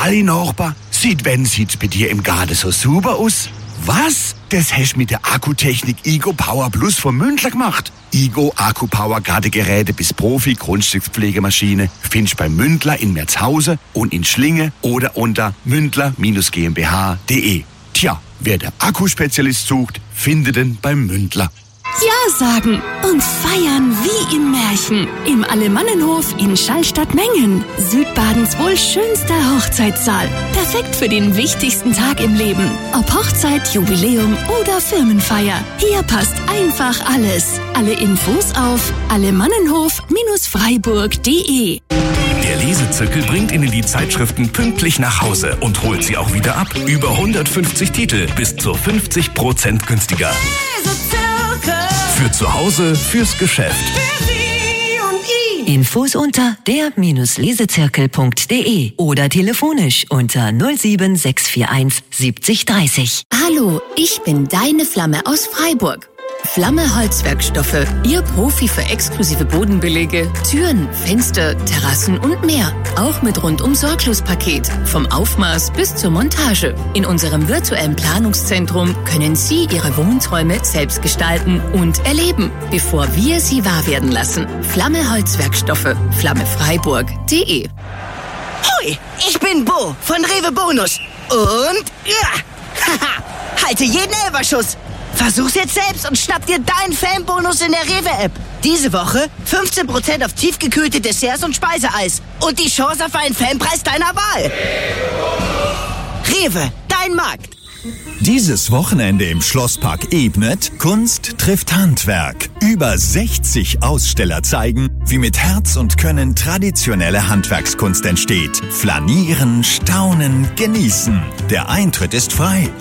Sally Nachbar, sieht bei dir im Garten so super aus? Was? Das hast du mit der Akkutechnik Igo Power Plus von Mündler gemacht. Igo Akku Power Gartengeräte bis Profi Grundstückspflegemaschine findest du bei Mündler in Merzhausen und in Schlinge oder unter mündler-gmbh.de. Tja, wer der Akkuspezialist sucht, findet ihn beim Mündler. Ja sagen und feiern wie im Märchen. Im Alemannenhof in Schallstadt-Mengen. Südbadens wohl schönster Hochzeitssaal. Perfekt für den wichtigsten Tag im Leben. Ob Hochzeit, Jubiläum oder Firmenfeier. Hier passt einfach alles. Alle Infos auf alemannenhof-freiburg.de. Der Lesezirkel bringt Ihnen die Zeitschriften pünktlich nach Hause und holt sie auch wieder ab. Über 150 Titel bis zu 50% günstiger. Für zu Hause, fürs Geschäft. Infos unter der-lesezirkel.de oder telefonisch unter 07641 70 30. Hallo, ich bin deine Flamme aus Freiburg. Flamme Holzwerkstoffe, Ihr Profi für exklusive Bodenbelege, Türen, Fenster, Terrassen und mehr. Auch mit Rundum-Sorglos-Paket, vom Aufmaß bis zur Montage. In unserem virtuellen Planungszentrum können Sie Ihre Wohnträume selbst gestalten und erleben, bevor wir sie wahr werden lassen. Flamme Holzwerkstoffe, flammefreiburg.de. Hoi, ich bin Bo von Rewe Bonus. Und ja, haha, halte jeden Elferschuss. Versuch's jetzt selbst und schnapp dir deinen Fanbonus in der Rewe-App. Diese Woche 15% auf tiefgekühlte Desserts und Speiseeis. Und die Chance auf einen Fanpreis deiner Wahl. Rewe, dein Markt. Dieses Wochenende im Schlosspark Ebnet Kunst trifft Handwerk. Über 60 Aussteller zeigen, wie mit Herz und Können traditionelle Handwerkskunst entsteht. Flanieren, staunen, genießen. Der Eintritt ist frei.